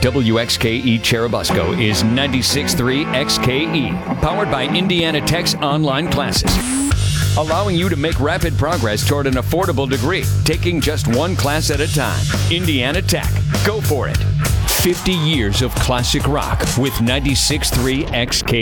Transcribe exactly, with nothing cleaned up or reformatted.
W X K E Cherubusco is ninety-six point three X K E, powered by Indiana Tech's online classes, allowing you to make rapid progress toward an affordable degree, taking just one class at a time. Indiana Tech. Go for it. fifty years of classic rock with ninety-six point three X K